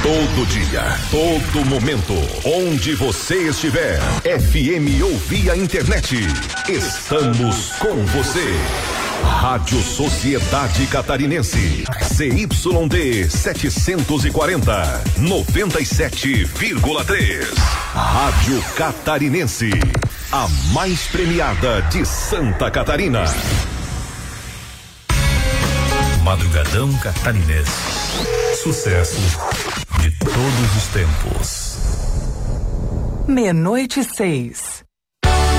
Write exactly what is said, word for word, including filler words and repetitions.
Todo dia, todo momento, onde você estiver. F M ou via internet. Estamos com você. Rádio Sociedade Catarinense. C Y D setecentos e quarenta, noventa e sete vírgula três. Rádio Catarinense. A mais premiada de Santa Catarina. Madrugadão Catarinense. Sucesso de todos os tempos. Meia-noite e seis.